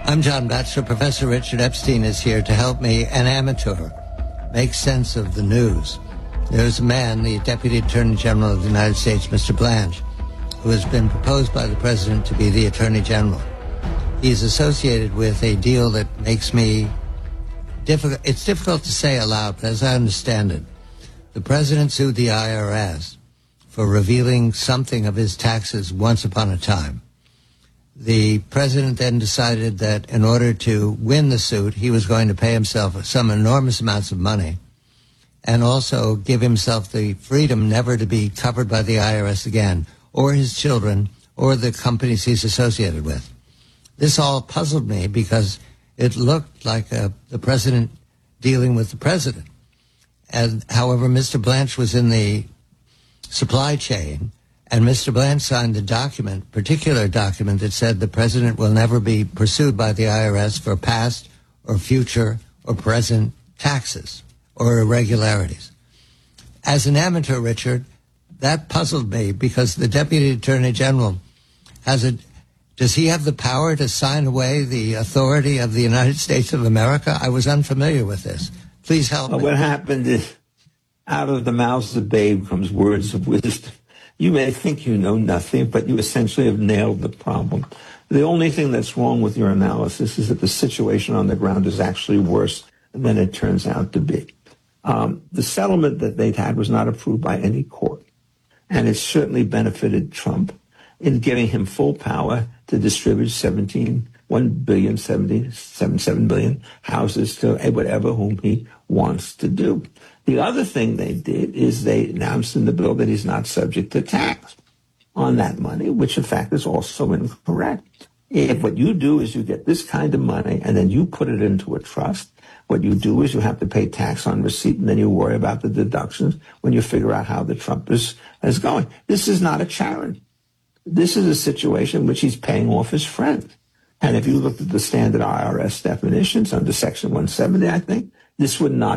I'm John Batchelor. Professor Richard Epstein is here to help me, an amateur, make sense of the news. There's a man, the Deputy Attorney General of the United States, Mr. Blanche, who has been proposed by the President to be the Attorney General. He's associated with a deal that makes me difficult. It's difficult to say aloud, but as I understand it, the President sued the IRS for revealing something of his taxes once upon a time. The President then decided that in order to win the suit, he was going to pay himself some enormous amounts of money and also give himself the freedom never to be covered by the IRS again, or his children, or the companies he's associated with. This all puzzled me because it looked like the President dealing with the President. And however, Mr. Blanche was in the supply chain, and Mr. Blanche signed a particular document that said the President will never be pursued by the IRS for past or future or present taxes or irregularities. As an amateur, Richard, that puzzled me because the Deputy Attorney General does he have the power to sign away the authority of the United States of America? I was unfamiliar with this. Please help me. What happened is, out of the mouths of babe comes words of wisdom. You may think you know nothing, but you essentially have nailed the problem. The only thing that's wrong with your analysis is that the situation on the ground is actually worse than it turns out to be. The settlement that they'd had was not approved by any court, and it certainly benefited Trump in giving him full power to distribute 7 billion houses to whatever whom he wants to do. The other thing they did is they announced in the bill that he's not subject to tax on that money, which in fact is also incorrect. If what you do is you get this kind of money and then you put it into a trust, what you do is you have to pay tax on receipt and then you worry about the deductions when you figure out how the Trump is going. This is not a charity. This is a situation in which he's paying off his friend. And if you looked at the standard IRS definitions under Section 170, I think, this would not